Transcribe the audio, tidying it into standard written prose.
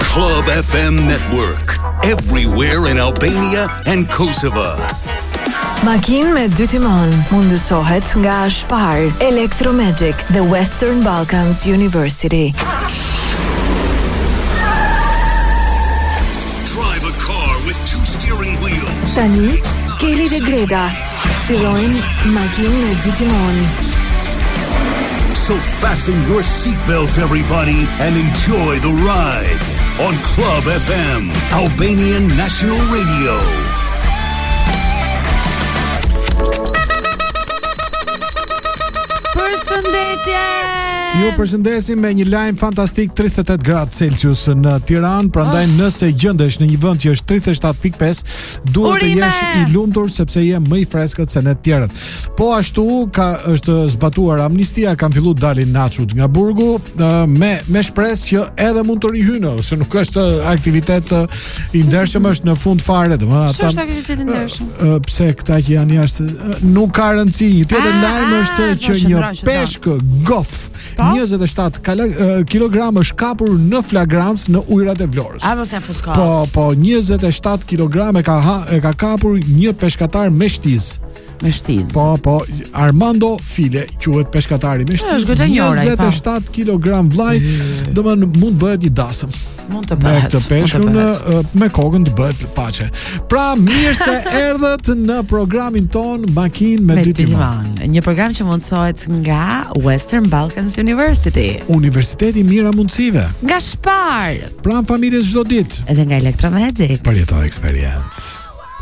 Club FM Network. Everywhere in Albania and Kosovo. Makinë me 2 timon mundësohet nga Spar, Electromagic dhe Western Balkans University. Drive a car with 2 steering wheels. Tani, Kelly dhe Greta fillojnë Makinë me 2 timon. So fasten your seatbelts, everybody, and enjoy the ride on Club FM, Albanian National Radio. Ju përshëndesim me një lajm fantastik. 38 gradë Celsius në Tiranë, prandaj nëse gjendesh në një vend që është 37.5, duhet të jesh i lumtur sepse je më i freskët se ne të tjerët. Po ashtu është zbatuar amnistia, kanë filluar dalin naçut nga burgu me shpresë që edhe mund të rihynë, se nuk është aktivitet i ndershëm, është në fund fare, domethënë ata. Është aktivitet i ndershëm. Pse këta që janë jashtë nuk ka rëndësi. Një tjetër lajm është që një peshk gof 27 kilogram është kapur në flagrancë në ujërat e Vlorës. Po 27 kilogram e ka kapur një peshkatar me shtiz. Po, Armando File quhet peshkatari me shtiz. 27 kilogram vllai, domethënë mund bëhet një dasëm. Mund të bëhet. Me këtë peshkun me kokën të bëhet paçe. Pra mirë se erdhët në programin ton Makinë me 2 timon. Një program që mundsohet nga Western Balkans University, Universiteti i Mira Mundësive, nga Spar, pranë familjes çdo ditë, edhe nga Electromagic. Përjeto experience.